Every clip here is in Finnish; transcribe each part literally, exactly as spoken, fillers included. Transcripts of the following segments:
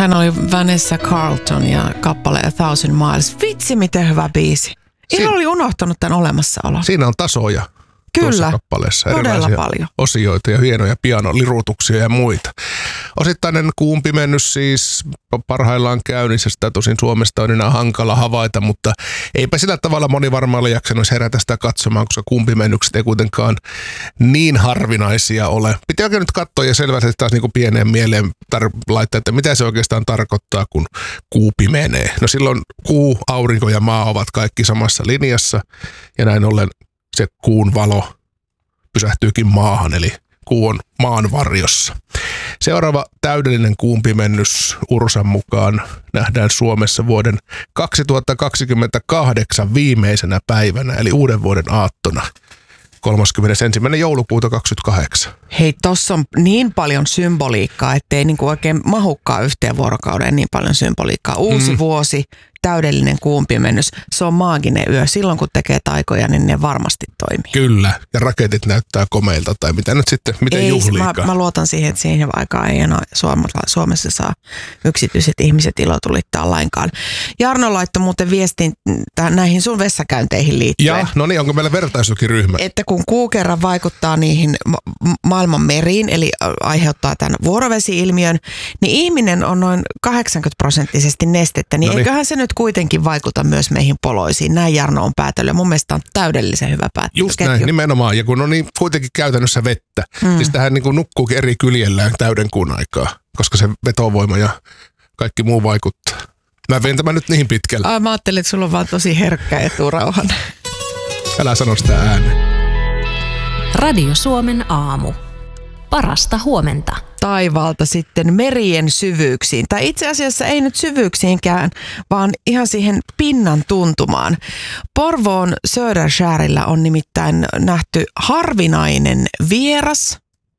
Hän oli Vanessa Carlton ja kappale A Thousand Miles. Vitsi, miten hyvä biisi. Ihan Siin... oli unohtanut tämän olemassaolo. Siinä on tasoja. Kyllä, kappaleessa todella paljon. Osioita ja hienoja pianolirutuksia ja muita. Osittainen kuun pimennys siis parhaillaan käynnissä. Sitä tosin Suomesta on enää hankala havaita, mutta eipä sillä tavalla moni varmaan ole jaksanut herätä sitä katsomaan, koska kuun pimennykset ei kuitenkaan niin harvinaisia ole. Pitääkö nyt katsoa ja selvästi taas niin kuin pieneen mieleen tar- laittaa, että mitä se oikeastaan tarkoittaa, kun kuu pimenee. No silloin kuu, aurinko ja maa ovat kaikki samassa linjassa ja näin ollen se kuun valo pysähtyykin maahan, eli kuu on maan varjossa. Seuraava täydellinen kuun pimennys Ursan mukaan nähdään Suomessa vuoden kaksituhattakaksikymmentäkahdeksan viimeisenä päivänä, eli uuden vuoden aattona, kolmaskymmenesensimmäinen joulukuuta kaksikymmentäkahdeksan. Hei, tossa on niin paljon symboliikkaa, ettei niinku oikein mahukkaan yhteen vuorokauden niin paljon symboliikkaa. Uusi mm. vuosi, täydellinen kuun pimennys. Se on maaginen yö. Silloin kun tekee taikoja, niin ne varmasti toimii. Kyllä, ja raketit näyttää komeilta, tai mitä nyt sitten, miten ei, juhliikaan. Mä, mä luotan siihen, että siihen aikaan ei enää Suomessa saa yksityiset ihmiset ilotulittaa lainkaan. Jarno laittoi muuten viestin näihin sun vessakäynteihin liittyen. Ja, no niin, onko meillä vertaisukiryhmä? Että kun kuu kerran vaikuttaa niihin ma- maailman meriin, eli aiheuttaa tämän vuorovesi-ilmiön, niin ihminen on noin kahdeksankymmentä prosenttisesti nestettä, niin, no niin eiköhän se nyt kuitenkin vaikuta myös meihin poloisiin. Näin Jarno on päätellyt. Mun mielestä on täydellisen hyvä päättely. Just näin, nimenomaan. Ja kun on niin kuitenkin käytännössä vettä, mm. niin sitähän niin kuin nukkuukin eri kyljellään täyden kuun aikaa, koska se vetovoima ja kaikki muu vaikuttaa. Mä vein tämän nyt niin pitkälle. Ai, mä ajattelin, että sulla on vaan tosi herkkä eturauhan. Älä sano sitä ääneen. Radio Suomen aamu. Parasta huomenta. Taivaalta sitten merien syvyyksiin. Tai itse asiassa ei nyt syvyyksiinkään, vaan ihan siihen pinnan tuntumaan. Porvoon Söderskärillä on nimittäin nähty harvinainen vieras.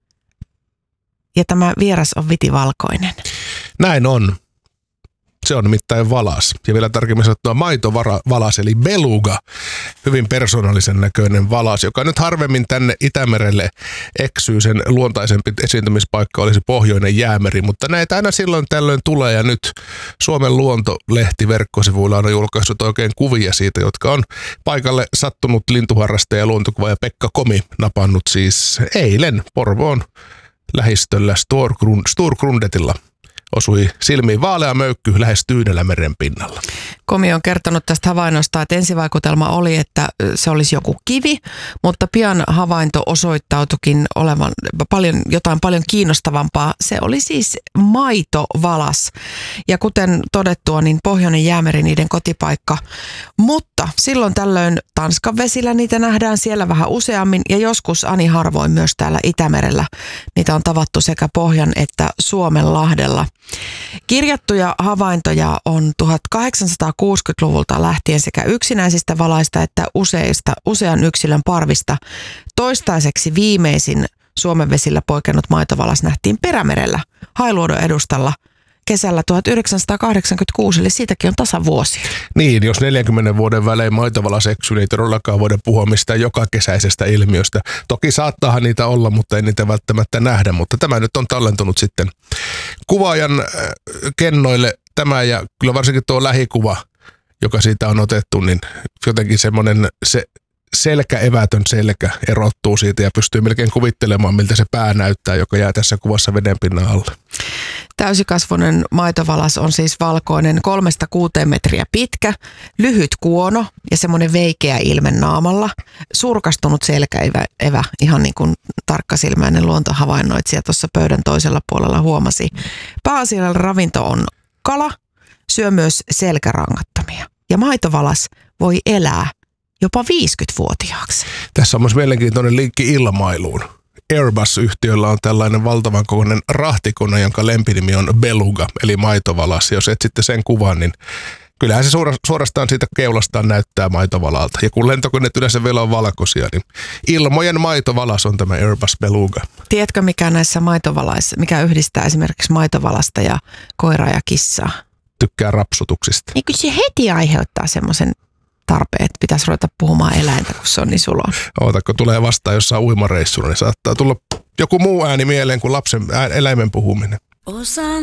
Ja tämä vieras on vitivalkoinen. Näin on. Se on nimittäin valas. Ja vielä tarkemmin sanottuna maitovalas, eli beluga. Hyvin persoonallisen näköinen valas, joka nyt harvemmin tänne Itämerelle eksyy. Sen luontaisempi esiintymispaikka olisi Pohjoinen Jäämeri, mutta näitä aina silloin tällöin tulee. Ja nyt Suomen Luontolehti verkkosivuilla on julkaissut oikein kuvia siitä, jotka on paikalle sattunut lintuharrastaja ja luontokuvaaja Pekka Komi napannut siis eilen Porvoon lähistöllä Storgrund, Storgrundetilla. Osui silmiin vaalea möykky lähes Tyynellä meren pinnalla. Komi on kertonut tästä havainnosta, että ensivaikutelma oli, että se olisi joku kivi, mutta pian havainto osoittautuikin olevan paljon, jotain paljon kiinnostavampaa. Se oli siis maitovalas. Ja kuten todettua, niin Pohjoinen Jäämeri niiden kotipaikka. Mutta silloin tällöin Tanskan vesillä niitä nähdään siellä vähän useammin ja joskus ani harvoin myös täällä Itämerellä. Niitä on tavattu sekä Pohjan että Suomenlahdella. Kirjattuja havaintoja on tuhatkahdeksansataakuusikymmentäluvulta lähtien sekä yksinäisistä valaista että useista, usean yksilön parvista. Toistaiseksi viimeisin Suomen vesillä poikennut maitovalas nähtiin Perämerellä Hailuodon edustalla kesällä tuhatyhdeksänsataakahdeksankymmentäkuusi, eli siitäkin on tasavuosi. Niin, jos neljänkymmenen vuoden välein maitovalas eksyy, niin ei todellakaan voida puhua mistään joka kesäisestä ilmiöstä. Toki saattaahan niitä olla, mutta ei niitä välttämättä nähdä, mutta tämä nyt on tallentunut sitten kuvaajan kennoille tämä ja kyllä varsinkin tuo lähikuva, joka siitä on otettu, niin jotenkin semmoinen se selkäevätön selkä erottuu siitä ja pystyy melkein kuvittelemaan, miltä se pää näyttää, joka jää tässä kuvassa vedenpinnan alle. Täysikasvuinen maitovalas on siis valkoinen, kolmesta kuuteen metriä pitkä, lyhyt kuono ja semmoinen veikeä ilme naamalla. Surkastunut selkäevä, evä, ihan niin kuin tarkkasilmäinen luontohavainnoitsija tuossa pöydän toisella puolella huomasi. Pääasiallinen ravinto on kala, syö myös selkärangattomia. Ja maitovalas voi elää jopa viisikymmentävuotiaaksi. Tässä on myös mielenkiintoinen linkki ilmailuun. Airbus-yhtiöllä on tällainen valtavan kokoinen rahtikone, jonka lempinimi on beluga, eli maitovalas. Jos et sitten sen kuvan, niin kyllähän se suorastaan siitä keulastaan näyttää maitovalalta. Ja kun lentokoneet yleensä vielä on valkoisia, niin ilmojen maitovalas on tämä Airbus beluga. Tiedätkö, mikä näissä maitovalaissa, mikä yhdistää esimerkiksi maitovalasta ja koiraa ja kissaa? Tykkää rapsutuksista. Niin kyllä se heti aiheuttaa semmoisen tarpeen, että pitäisi ruveta puhumaan eläintä, kun se on niin suloa. Oota, kun tulee vastaan jossain uimareissulla, niin saattaa tulla joku muu ääni mieleen kuin lapsen ää, eläimen puhuminen. Osan